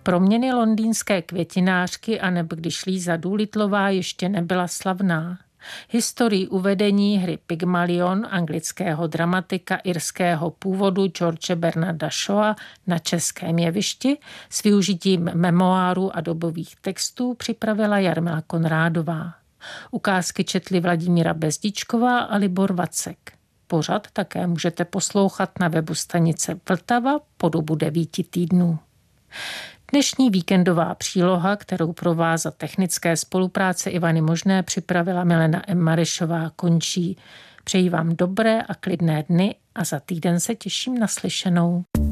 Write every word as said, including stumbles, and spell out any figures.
Proměny londýnské květinářky anebo když Líza Doolittlová ještě nebyla slavná. Historii uvedení hry Pygmalion anglického dramatika irského původu George Bernarda Shawa na českém jevišti s využitím memoárů a dobových textů připravila Jarmila Konrádová. Ukázky četli Vladimíra Bezdičková a Libor Vacek. Pořad také můžete poslouchat na webu stanice Vltava po dobu devíti týdnů. Dnešní víkendová příloha, kterou pro vás za technické spolupráce Ivany Možné připravila Milena M. Marešová, končí. Přeji vám dobré a klidné dny a za týden se těším na slyšenou.